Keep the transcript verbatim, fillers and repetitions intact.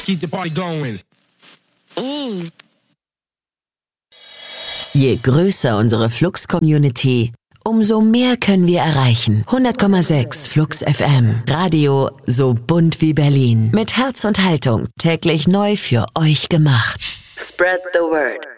keep the party going. Mm. Je größer unsere Flux-Community, umso mehr können wir erreichen. hundert Komma sechs Flux F M. Radio so bunt wie Berlin. Mit Herz und Haltung. Täglich neu für euch gemacht. Spread the word.